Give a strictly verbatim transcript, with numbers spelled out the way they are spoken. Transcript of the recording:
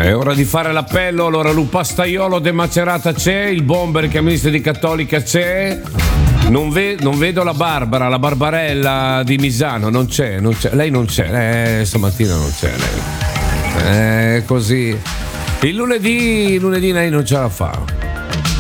È ora di fare l'appello. Allora, Lupastaiolo De Macerata c'è, il bomber che amministra di Cattolica c'è. Non, ve- non vedo la Barbara, la Barbarella di Misano, non c'è, non c'è. Lei non c'è, eh, stamattina non c'è lei. Eh, così. Il lunedì, il lunedì lei non ce la fa.